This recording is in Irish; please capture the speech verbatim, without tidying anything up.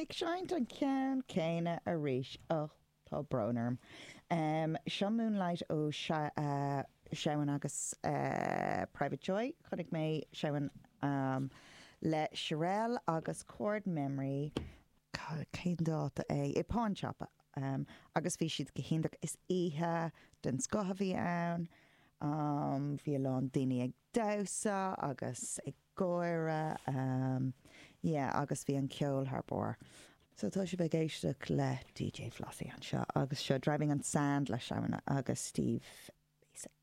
ag seint an cean céine a ríis ó tá bronnarm. Um, Seo Moonlight ó Sean agus uh, Private Joy, chunig mé Sean um, le Sherelle agus Chord Memory, cén dáta é, i Pawn Shop. Um, agus bhí siad go hindeach is ihe den scothahí ann, um, bhí lán daoine ag dosa agus ag góire, um, yeah, agus bhí an ceol thar bór. So tá si bheith géisteach le D J Flossie an seo, agus seo Driving on Sand le Sean agus Steve